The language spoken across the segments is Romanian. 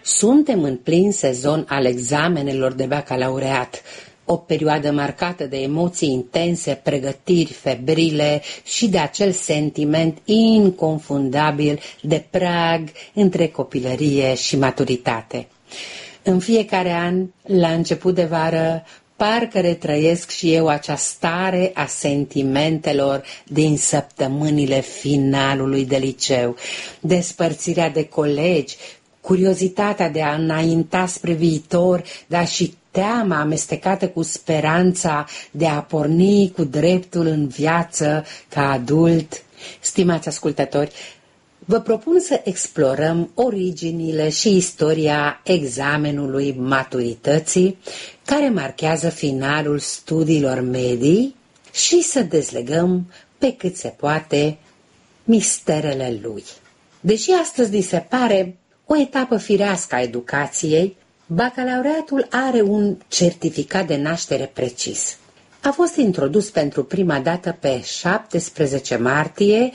Suntem în plin sezon al examenelor de bacalaureat, o perioadă marcată de emoții intense, pregătiri febrile și de acel sentiment inconfundabil de prag între copilărie și maturitate. În fiecare an, la început de vară, parcă retrăiesc și eu acea stare a sentimentelor din săptămânile finalului de liceu, despărțirea de colegi, curiozitatea de a înainta spre viitor, dar și teama amestecată cu speranța de a porni cu dreptul în viață ca adult. Stimați ascultători, vă propun să explorăm originile și istoria examenului maturității, care marchează finalul studiilor medii, și să dezlegăm pe cât se poate misterele lui. Deși astăzi ni se pare o etapă firească a educației, bacalaureatul are un certificat de naștere precis. A fost introdus pentru prima dată pe 17 martie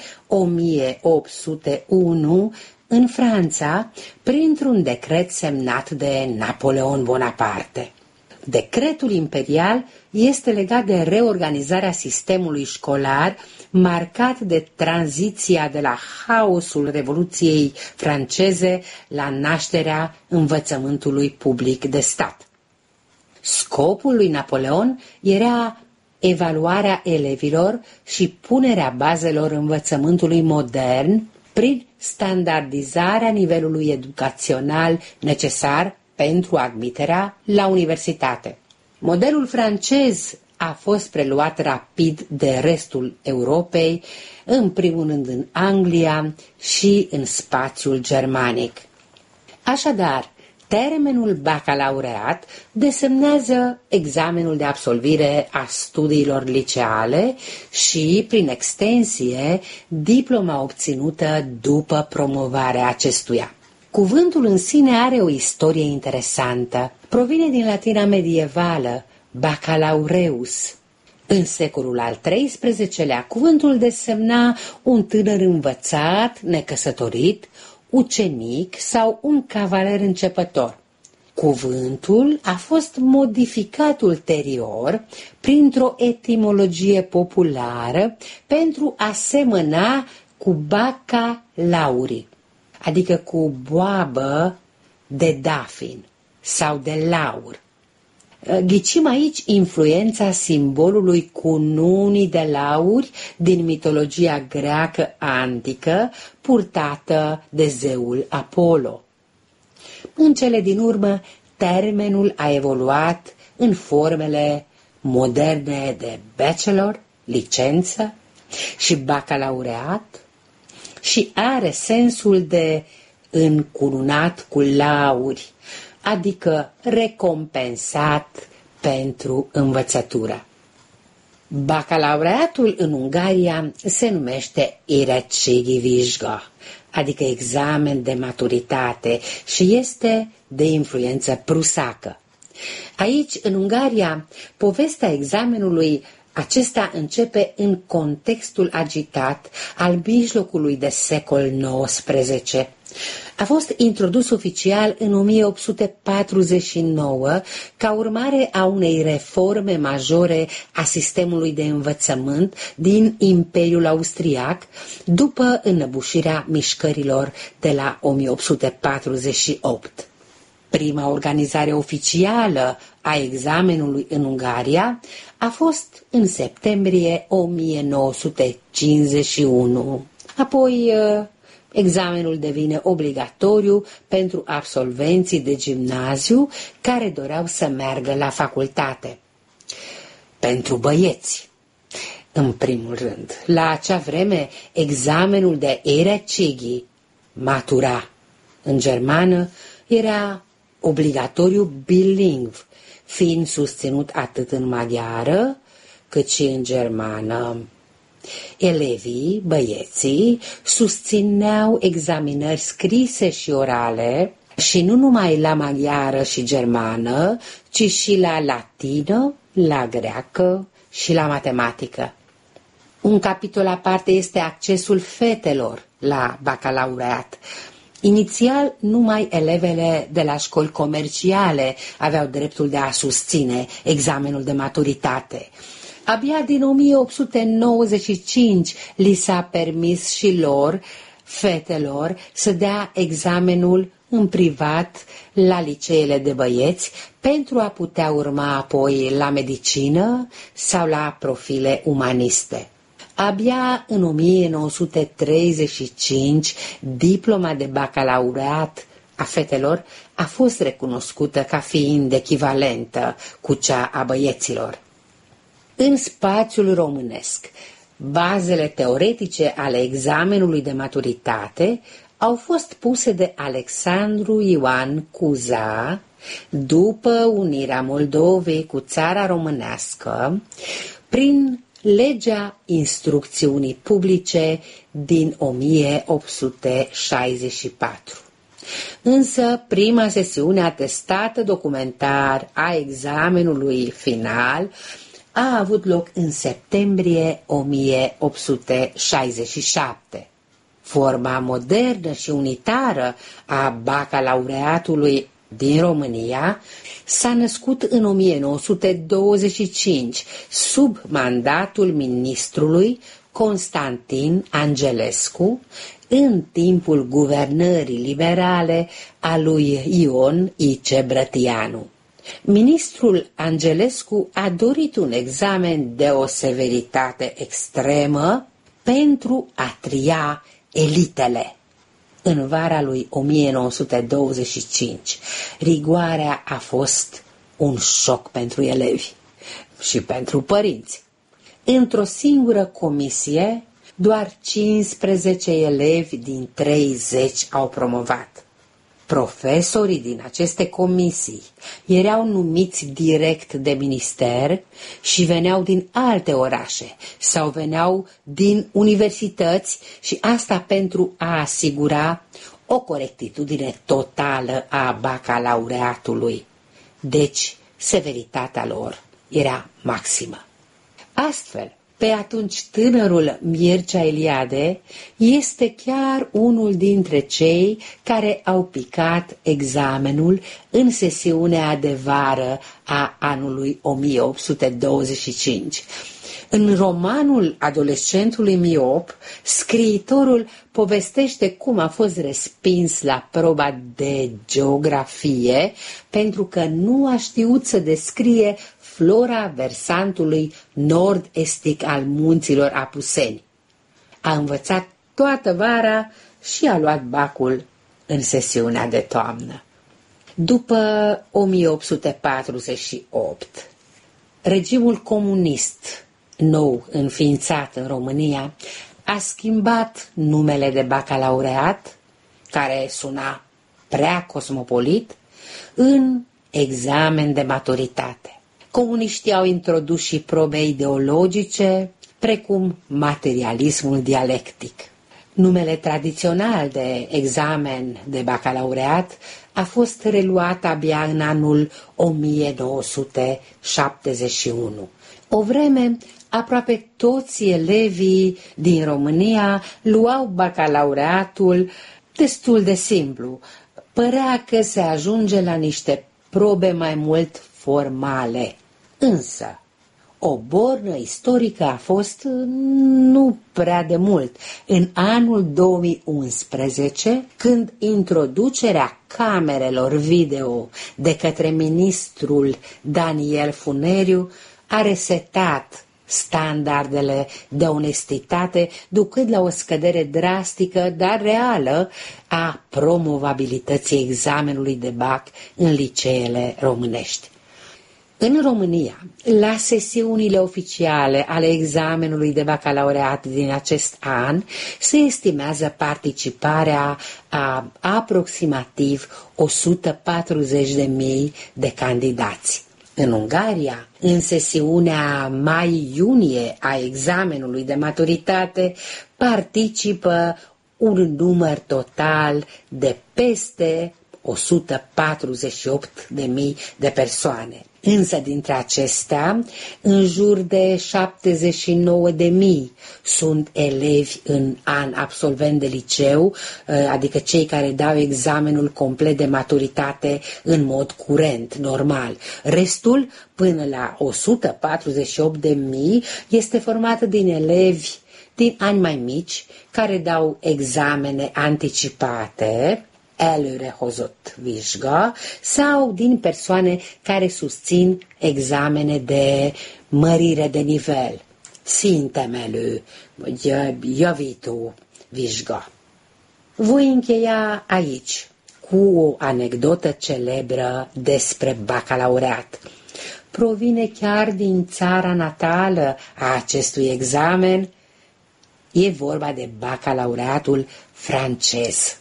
1801 în Franța, printr-un decret semnat de Napoleon Bonaparte. Decretul imperial este legat de reorganizarea sistemului școlar, marcat de tranziția de la haosul Revoluției franceze la nașterea învățământului public de stat. Scopul lui Napoleon era evaluarea elevilor și punerea bazelor învățământului modern prin standardizarea nivelului educațional necesar pentru admiterea la universitate. Modelul francez a fost preluat rapid de restul Europei, în primul rând în Anglia și în spațiul germanic. Așadar, termenul bacalaureat desemnează examenul de absolvire a studiilor liceale și, prin extensie, diploma obținută după promovarea acestuia. Cuvântul în sine are o istorie interesantă. Provine din latina medievală, baccalaureus. În secolul al XIII-lea, cuvântul desemna un tânăr învățat, necăsătorit, ucenic sau un cavaler începător. Cuvântul a fost modificat ulterior printr-o etimologie populară pentru a semăna cu baccalauri, adică cu boabă de dafin sau de laur. Ghicim aici influența simbolului cununii de lauri din mitologia greacă antică, purtată de zeul Apollo. În cele din urmă, termenul a evoluat în formele moderne de bachelor, licență, și bacalaureat, și are sensul de încununat cu lauri, adică recompensat pentru învățătură. Bacalaureatul în Ungaria se numește érettségi-vizsga, adică examen de maturitate, și este de influență prusacă. Aici, în Ungaria, povestea examenului acesta începe în contextul agitat al mijlocului de secol XIX. A fost introdus oficial în 1849 ca urmare a unei reforme majore a sistemului de învățământ din Imperiul Austriac, după înăbușirea mișcărilor de la 1848. Prima organizare oficială a examenului în Ungaria a fost în septembrie 1951. Apoi, examenul devine obligatoriu pentru absolvenții de gimnaziu care doreau să meargă la facultate. Pentru băieți, în primul rând, la acea vreme, examenul de érettségi, matura în germană, era obligatoriu bilingv, fiind susținut atât în maghiară cât și în germană. Elevii, băieții, susțineau examinări scrise și orale, și nu numai la maghiară și germană, ci și la latină, la greacă și la matematică. Un capitol aparte este accesul fetelor la bacalaureat. Inițial, numai elevele de la școli comerciale aveau dreptul de a susține examenul de maturitate. Abia din 1895 li s-a permis și lor, fetelor, să dea examenul în privat la liceele de băieți pentru a putea urma apoi la medicină sau la profile umaniste. Abia în 1935, diploma de bacalaureat a fetelor a fost recunoscută ca fiind echivalentă cu cea a băieților. În spațiul românesc, bazele teoretice ale examenului de maturitate au fost puse de Alexandru Ioan Cuza după unirea Moldovei cu țara românească prin Legea Instrucțiunii Publice din 1864. Însă prima sesiune atestată documentar a examenului final a avut loc în septembrie 1867. Forma modernă și unitară a bacalaureatului din România s-a născut în 1925 sub mandatul ministrului Constantin Angelescu în timpul guvernării liberale a lui Ion I.C. Brătianu. Ministrul Angelescu a dorit un examen de o severitate extremă pentru a tria elitele. În vara lui 1925, rigoarea a fost un șoc pentru elevi și pentru părinți. Într-o singură comisie, doar 15 elevi din 30 au promovat. Profesorii din aceste comisii erau numiți direct de minister și veneau din alte orașe sau veneau din universități și asta pentru a asigura o corectitudine totală a bacalaureatului. Deci, severitatea lor era maximă. Astfel, pe atunci tânărul Mircea Eliade este chiar unul dintre cei care au picat examenul în sesiunea de vară a anului 1825. În romanul adolescentului miop, scriitorul povestește cum a fost respins la proba de geografie pentru că nu a știut să descrie flora versantului nord-estic al munților Apuseni. A învățat toată vara și a luat bacul în sesiunea de toamnă. După 1848, regimul comunist nou înființat în România a schimbat numele de bacalaureat, care suna prea cosmopolit, în examen de maturitate. Comuniștii au introdus și probe ideologice, precum materialismul dialectic. Numele tradițional de examen de bacalaureat a fost reluat abia în anul 1971. O vreme, aproape toți elevii din România luau bacalaureatul destul de simplu. Părea că se ajunge la niște probe mai mult formale. Însă, o bornă istorică a fost nu prea de mult, în anul 2011, când introducerea camerelor video de către ministrul Daniel Funeriu a resetat standardele de onestitate, ducând la o scădere drastică, dar reală, a promovabilității examenului de bac în liceele românești. În România, la sesiunile oficiale ale examenului de bacalaureat din acest an, se estimează participarea a aproximativ 140.000 de candidați. În Ungaria, în sesiunea mai-iunie a examenului de maturitate, participă un număr total de peste 148.000 de persoane. Însă dintre acestea, în jur de 79.000 sunt elevi în an absolvent de liceu, adică cei care dau examenul complet de maturitate în mod curent, normal. Restul, până la 148.000, este formată din elevi din ani mai mici, care dau examene anticipate, előrehozott vizsga, sau din persoane care susțin examene de mărire de nivel, szintemelő, vagy javító vizsga. Voi încheia aici cu o anecdotă celebră despre bacalaureat. Provine chiar din țara natală a acestui examen. E vorba de bacalaureatul francez.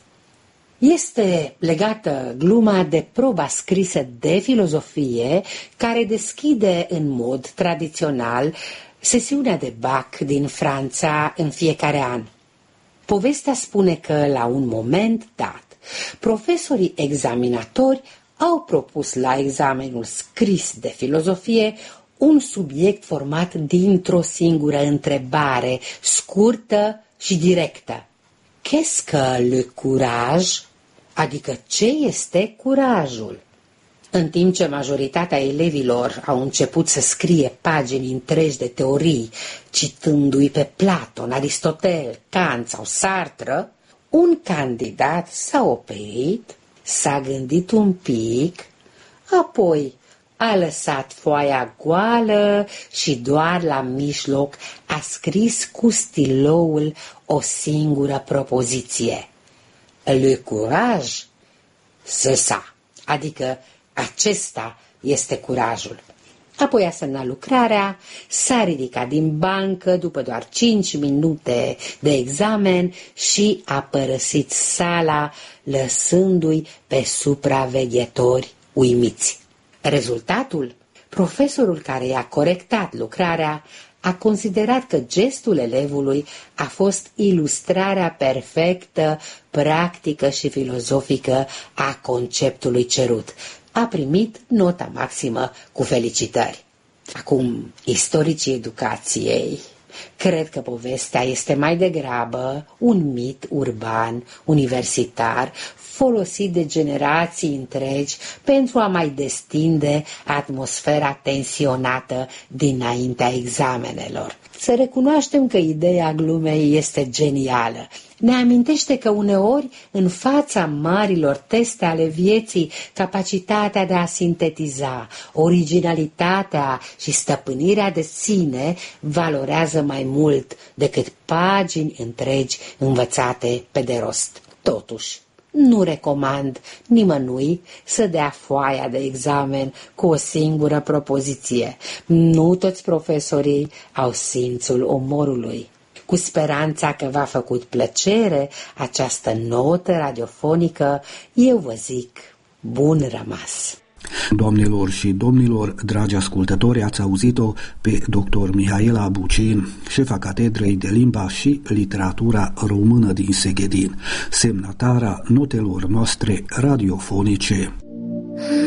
Este legată gluma de proba scrisă de filozofie care deschide în mod tradițional sesiunea de bac din Franța în fiecare an. Povestea spune că la un moment dat, profesorii examinatori au propus la examenul scris de filozofie un subiect format dintr-o singură întrebare, scurtă și directă. Qu'est-ce que le courage? Adică ce este curajul? În timp ce majoritatea elevilor au început să scrie pagini întregi de teorii, citându-i pe Platon, Aristotel, Kant sau Sartre, un candidat s-a oprit, s-a gândit un pic, apoi a lăsat foaia goală și doar la mijloc a scris cu stiloul o singură propoziție. Le courage, c'est ça, adică acesta este curajul. Apoi a semnat lucrarea, s-a ridicat din bancă după doar 5 minute de examen și a părăsit sala, lăsându-i pe supraveghetori uimiți. Rezultatul? Profesorul care i-a corectat lucrarea a considerat că gestul elevului a fost ilustrarea perfectă, practică și filozofică a conceptului cerut. A primit nota maximă cu felicitări. Acum, istoricii educației cred că povestea este mai degrabă un mit urban, universitar, folosit de generații întregi pentru a mai destinde atmosfera tensionată dinaintea examenelor. Să recunoaștem că ideea glumei este genială. Ne amintește că uneori, în fața marilor teste ale vieții, capacitatea de a sintetiza, originalitatea și stăpânirea de sine valorează mai mult decât pagini întregi învățate pe de rost. Totuși, nu recomand nimănui să dea foaia de examen cu o singură propoziție. Nu toți profesorii au simțul umorului. Cu speranța că v-a făcut plăcere această notă radiofonică, eu vă zic bun rămas! Doamnelor și domnilor, dragi ascultători, ați auzit-o pe dr. Mihaela Bucin, șefa Catedrei de Limba și Literatura Română din Seghedin, semnatara notelor noastre radiofonice.